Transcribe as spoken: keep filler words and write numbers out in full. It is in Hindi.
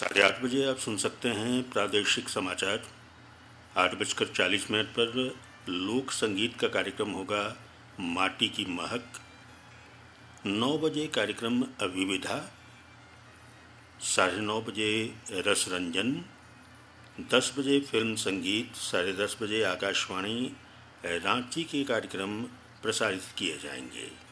साढ़े आठ बजे आप सुन सकते हैं प्रादेशिक समाचार। आठ बजकर चालीस मिनट पर लोक संगीत का कार्यक्रम होगा माटी की महक। नौ बजे कार्यक्रम अविविधा। साढ़े नौ बजे रस रंजन। दस बजे फिल्म संगीत। साढ़े दस बजे आकाशवाणी रांची के कार्यक्रम प्रसारित किए जाएंगे।